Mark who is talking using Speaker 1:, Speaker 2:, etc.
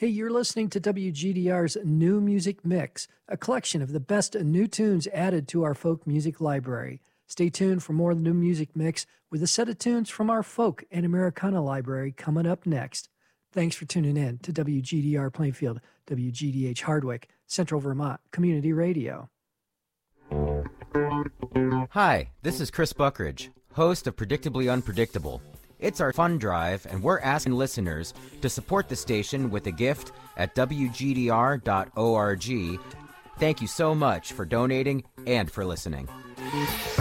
Speaker 1: Hey, you're listening to WGDR's New Music Mix, a collection of the best new tunes added to our folk music library. Stay tuned for more New Music Mix with a set of tunes from our folk and Americana library coming up next. Thanks for tuning in to WGDR Plainfield, WGDH Hardwick, Central Vermont Community Radio.
Speaker 2: Hi, this is Chris Buckridge, host of Predictably Unpredictable. It's our fund drive, and we're asking listeners to support the station with a gift at WGDR.org. Thank you so much for donating and for listening.